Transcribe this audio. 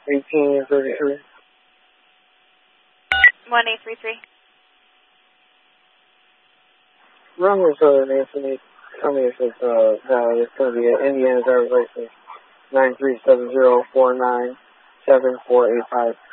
1833. 1833. Runway Southern Anthony. Tell me if it's valid. It's going to be an Indiana driver's license 93704974855.